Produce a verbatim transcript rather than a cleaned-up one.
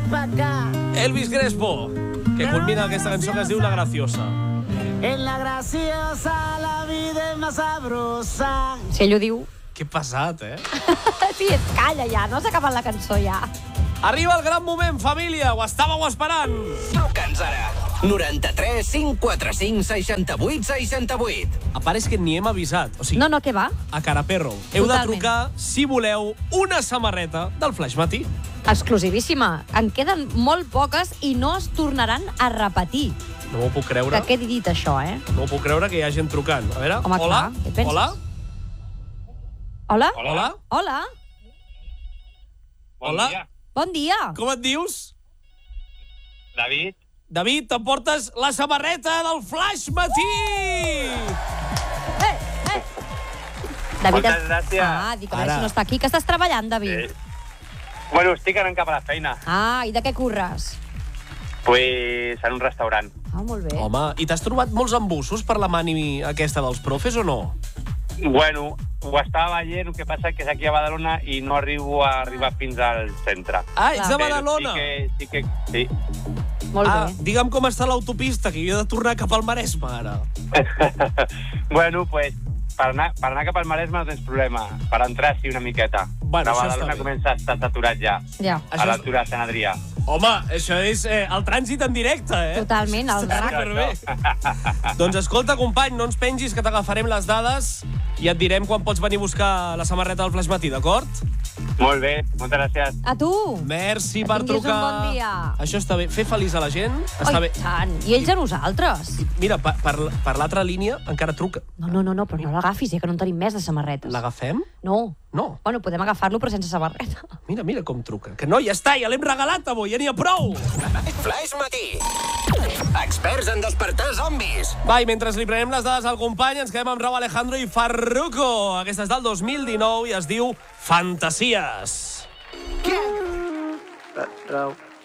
pa' acá. Elvis Crespo, que culmina aquesta cançó que es diu La Graciosa. En la graciosa la vida es más sabrosa. Si ell ho diu... Que pesat, eh? Sí, es calla ja, no s'ha acabat la cançó ja. Arriba el gran moment, família, ho estàveu esperant. Truca'ns ara. noranta-tres cinc quaranta cinc seixanta-vuit seixanta-vuit. A part és que ni hem avisat. O sigui, No, no, què va? a Caraperro. Heu de Totalment. trucar, si voleu, una samarreta del Flash Matí. Exclusivíssima. En queden molt poques i no es tornaran a repetir. No m'ho puc creure. Que quedi dit això, eh? No m'ho puc creure que hi ha gent trucant. A veure, Home, hola? clar, què penses? Hola? Hola? Hola? Hola? Bon Hola? dia. Bon dia. Com et dius? David. David, t'emportes la samarreta del Flash Matí! Eh, eh. David, Moltes gràcies. Ah, dic, a veure Ara. si no està aquí. Que estàs treballant, David? Eh, bueno, estic anant cap a la feina. Ah, i de què curres? Pues en un restaurant. Ah, molt bé. Home, i t'has trobat molts embussos per la mani aquesta dels profes o no? Bueno, ho estava veient, el que passa que és aquí a Badalona i no arribo a arribar fins al centre. Ah, ets de Clar. Badalona? Però sí que, sí que, sí. Molt Ah, bé. digue'm com està l'autopista, que jo he de tornar cap al Maresme, ara. Bueno, pues, per anar, per anar cap al Maresme no tens problema. Per entrar, sí, una miqueta. Bueno, a això està Badalona bé. comença a estar saturat ja, Ja. Això a és- l'altura de Sant Adrià. Home, això és eh, el trànsit en directe, eh? Totalment, el Està rac. superbé. Doncs escolta, company, no ens pengis, que t'agafarem les dades i et direm quan pots venir a buscar la samarreta del Flash Matí, d'acord? Molt bé, moltes gràcies. A tu. Merci Que per tinguis trucar. un bon dia. Això està bé. Fer feliç a la gent està Oi, bé. tant. I ells a nosaltres. Mira, per, per, per l'altra línia encara truca. No, no, no, no, però no l'agafis, eh, que no en tenim més de samarretes. L'agafem? No. No. Bueno, podem agafar-lo, però sense samarreta. Mira, mira com truca. Que no, ja està, ja l'hem regalat avui, ja n'hi ha prou. Flash Matí. Experts en despertar zombis. Va, i mentre li prenem les dades al company, ens quedem amb Rau Alejandro i Farruko. Aquesta és del dos mil dinou i es diu Fantasies. Rau,